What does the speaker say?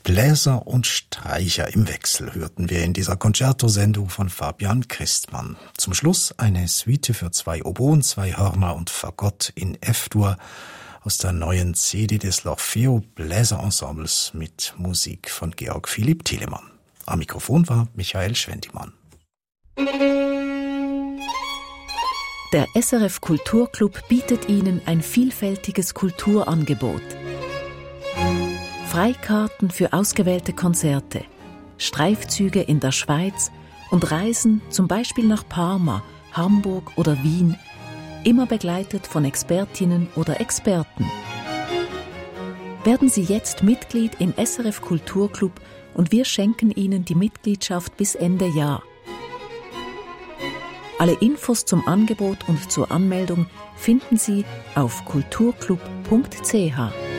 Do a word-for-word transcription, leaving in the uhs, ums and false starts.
Bläser und Streicher im Wechsel hörten wir in dieser Concerto-Sendung von Fabian Christmann. Zum Schluss eine Suite für zwei Oboen, zwei Hörner und Fagott in F-Dur aus der neuen C D des L'Orfeo Bläserensembles mit Musik von Georg Philipp Telemann. Am Mikrofon war Michael Schwendimann. Der S R F Kulturclub bietet Ihnen ein vielfältiges Kulturangebot. Freikarten für ausgewählte Konzerte, Streifzüge in der Schweiz und Reisen zum Beispiel nach Parma, Hamburg oder Wien, immer begleitet von Expertinnen oder Experten. Werden Sie jetzt Mitglied im S R F Kulturclub und wir schenken Ihnen die Mitgliedschaft bis Ende Jahr. Alle Infos zum Angebot und zur Anmeldung finden Sie auf kulturclub punkt c h.